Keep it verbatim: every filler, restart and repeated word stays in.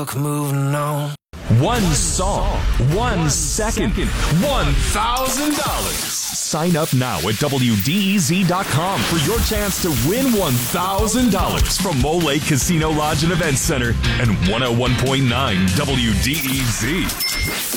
fuck moving on. One song, one second, one thousand dollars. Sign up now at W D E Z dot com for your chance to win one thousand dollars from Mole Lake Casino Lodge and Event Center and one oh one point nine W D E Z.